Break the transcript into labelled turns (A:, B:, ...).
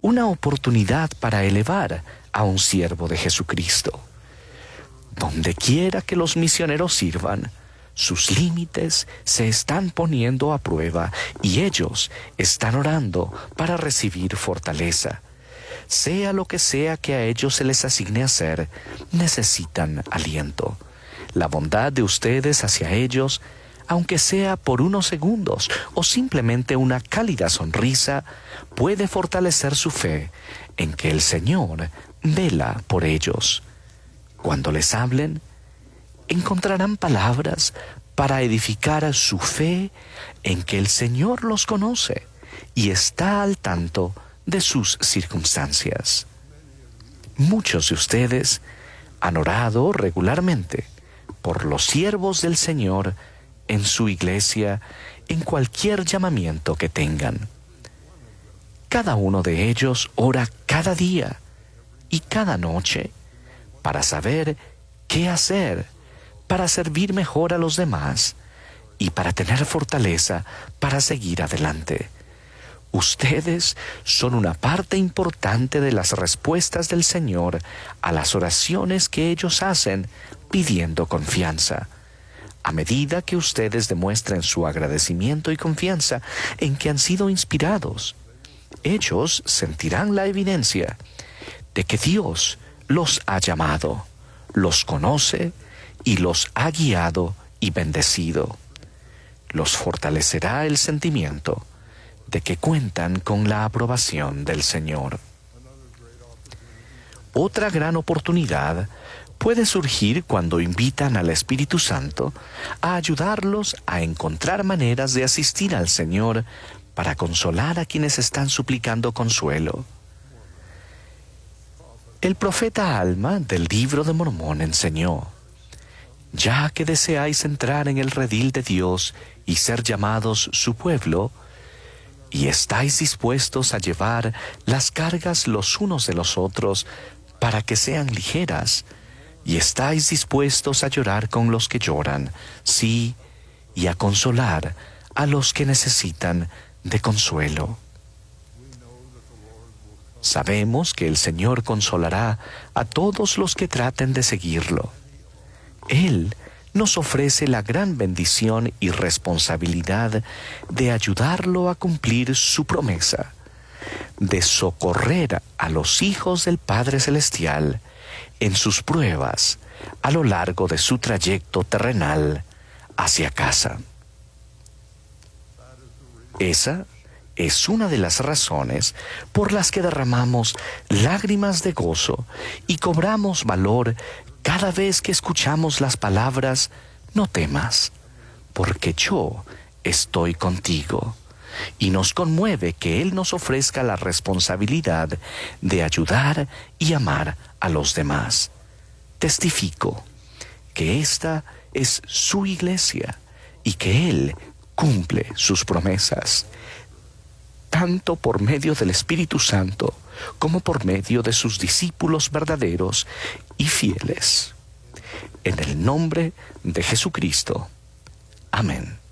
A: una oportunidad para elevar a un siervo de Jesucristo. Donde quiera que los misioneros sirvan, sus límites se están poniendo a prueba y ellos están orando para recibir fortaleza. Sea lo que sea que a ellos se les asigne hacer, necesitan aliento. La bondad de ustedes hacia ellos, aunque sea por unos segundos o simplemente una cálida sonrisa, puede fortalecer su fe en que el Señor vela por ellos. Cuando les hablen, encontrarán palabras para edificar su fe en que el Señor los conoce y está al tanto de sus circunstancias. Muchos de ustedes han orado regularmente por los siervos del Señor en su iglesia, en cualquier llamamiento que tengan. Cada uno de ellos ora cada día y cada noche para saber qué hacer, para servir mejor a los demás y para tener fortaleza para seguir adelante. Ustedes son una parte importante de las respuestas del Señor a las oraciones que ellos hacen pidiendo confianza. A medida que ustedes demuestren su agradecimiento y confianza en que han sido inspirados, ellos sentirán la evidencia de que Dios los ha llamado, los conoce y los ha guiado y bendecido. Los fortalecerá el sentimiento de que cuentan con la aprobación del Señor. Otra gran oportunidad puede surgir cuando invitan al Espíritu Santo a ayudarlos a encontrar maneras de asistir al Señor para consolar a quienes están suplicando consuelo. El profeta Alma del Libro de Mormón enseñó: ya que deseáis entrar en el redil de Dios y ser llamados su pueblo, y estáis dispuestos a llevar las cargas los unos de los otros para que sean ligeras, y estáis dispuestos a llorar con los que lloran, sí, y a consolar a los que necesitan de consuelo. Sabemos que el Señor consolará a todos los que traten de seguirlo. Él nos ofrece la gran bendición y responsabilidad de ayudarlo a cumplir su promesa, de socorrer a los hijos del Padre Celestial en sus pruebas a lo largo de su trayecto terrenal hacia casa. Esa es una de las razones por las que derramamos lágrimas de gozo y cobramos valor cada vez que escuchamos las palabras: no temas, porque yo estoy contigo. Y nos conmueve que Él nos ofrezca la responsabilidad de ayudar y amar a los demás. Testifico que esta es su iglesia y que Él cumple sus promesas, tanto por medio del Espíritu Santo como por medio de sus discípulos verdaderos y fieles. En el nombre de Jesucristo. Amén.